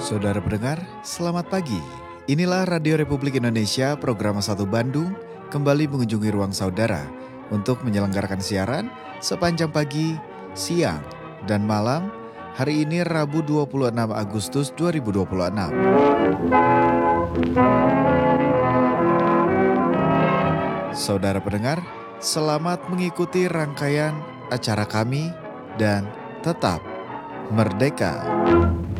Saudara pendengar, selamat pagi. Inilah Radio Republik Indonesia, program 1 Bandung, kembali mengunjungi ruang saudara untuk menyelenggarakan siaran sepanjang pagi, siang, dan malam. Hari ini Rabu 26 Agustus 2026. Saudara pendengar, selamat mengikuti rangkaian acara kami dan tetap merdeka.